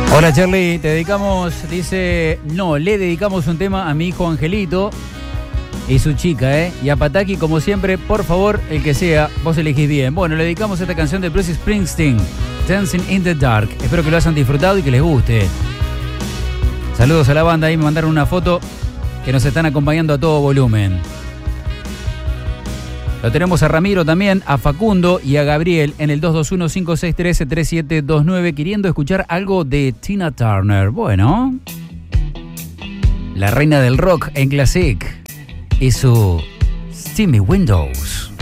Hola Charlie, te dedicamos, dice, no, le dedicamos un tema a mi hijo Angelito y su chica, y a Pataki, como siempre, por favor, el que sea, vos elegís bien. Bueno, le dedicamos esta canción de Bruce Springsteen, Dancing in the Dark. Espero que lo hayan disfrutado y que les guste. Saludos a la banda, ahí me mandaron una foto que nos están acompañando a todo volumen. Lo tenemos a Ramiro también, a Facundo y a Gabriel en el 221-563-3729 queriendo escuchar algo de Tina Turner. Bueno, la reina del rock en Classic y su Steamy Windows.